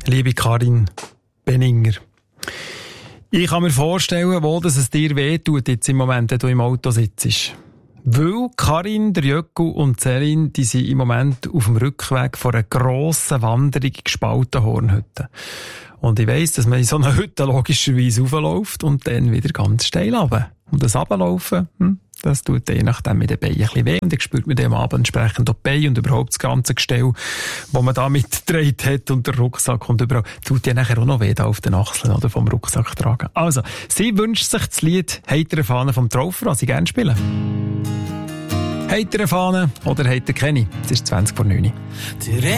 liebe Karin Benninger. Ich kann mir vorstellen, wo es dir wehtut jetzt im Moment, wenn du im Auto sitzt. Weil Karin, der Jöcku und Celine, die sind im Moment auf dem Rückweg von einer grossen Wanderung gespalten Hornhütte. Und ich weiss, dass man in so einer Hütte logischerweise raufläuft und dann wieder ganz steil runter. Und das Runterlaufen, das tut je nachdem mit den Beinen ein bisschen weh. Und dann spürt man dem Abend entsprechend auch die Beine und überhaupt das ganze Gestell, das man da mitgetragen hat und der Rucksack und überall. Tut ja nachher auch noch weh da auf den Achseln oder vom Rucksack tragen. Also, sie wünscht sich das Lied «Heitere Fahne» vom Traufer, das sie gerne spielen. «Heitere Fahne» oder «Heitere Kenny». Es ist 20 vor 9.